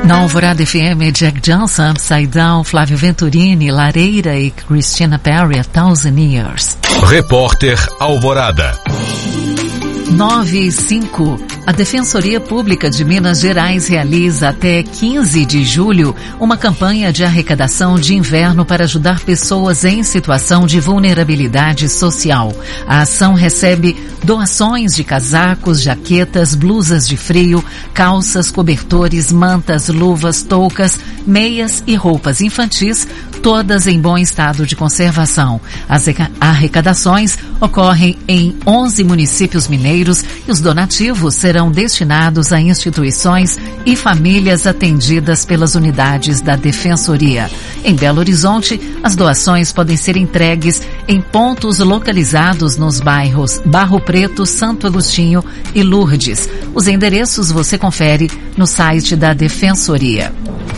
Na Alvorada FM, Jack Johnson, Upside Down, Flávio Venturini, Lareira e Christina Perri, A Thousand Years. Repórter Alvorada. 9:05. A Defensoria Pública de Minas Gerais realiza até 15 de julho uma campanha de arrecadação de inverno para ajudar pessoas em situação de vulnerabilidade social. A ação recebe doações de casacos, jaquetas, blusas de frio, calças, cobertores, mantas, luvas, toucas, meias e roupas infantis, todas em bom estado de conservação. As arrecadações ocorrem em 11 municípios mineiros e os donativos serão destinados a instituições e famílias atendidas pelas unidades da Defensoria. Em Belo Horizonte, as doações podem ser entregues em pontos localizados nos bairros Barro Preto, Santo Agostinho e Lourdes. Os endereços você confere no site da Defensoria.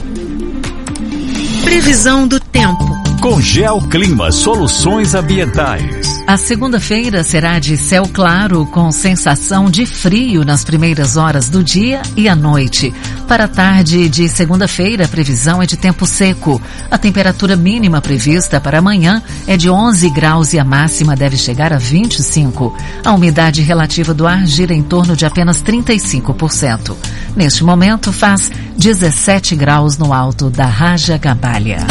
Previsão do tempo. Com Geoclima Soluções Ambientais. A segunda-feira será de céu claro com sensação de frio nas primeiras horas do dia e à noite. Para a tarde de segunda-feira, a previsão é de tempo seco. A temperatura mínima prevista para amanhã é de 11 graus e a máxima deve chegar a 25. A umidade relativa do ar gira em torno de apenas 35%. Neste momento faz 17 graus no alto da Raja Gabalha.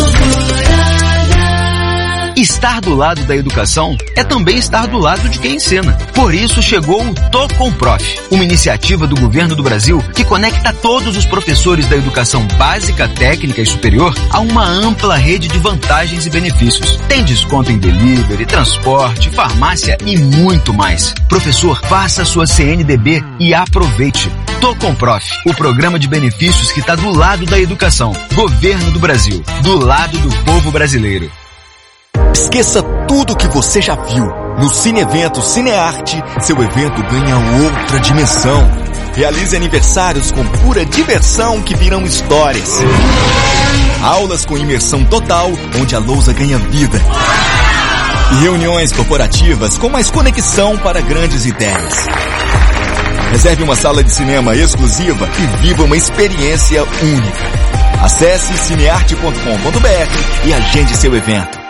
Estar do lado da educação é também estar do lado de quem ensina. Por isso chegou o Tô com Prof, uma iniciativa do governo do Brasil que conecta todos os professores da educação básica, técnica e superior a uma ampla rede de vantagens e benefícios. Tem desconto em delivery, transporte, farmácia e muito mais. Professor, faça sua CNDB e aproveite. Tô com Prof, o programa de benefícios que está do lado da educação. Governo do Brasil, do lado do povo brasileiro. Esqueça tudo o que você já viu. No Cine Evento Cinearte, seu evento ganha outra dimensão. Realize aniversários com pura diversão que virão histórias. Aulas com imersão total, onde a lousa ganha vida. E reuniões corporativas com mais conexão para grandes ideias. Reserve uma sala de cinema exclusiva e viva uma experiência única. Acesse cinearte.com.br e agende seu evento.